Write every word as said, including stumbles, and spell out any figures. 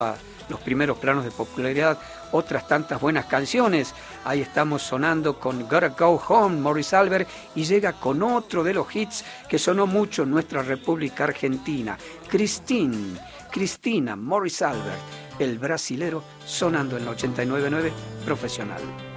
los primeros planos de popularidad, otras tantas buenas canciones. Ahí estamos sonando con Gotta Go Home, Morris Albert, y llega con otro de los hits que sonó mucho en nuestra República Argentina, Christine, Cristina, Morris Albert, el brasilero, sonando en la ochenta y nueve punto nueve Profesional.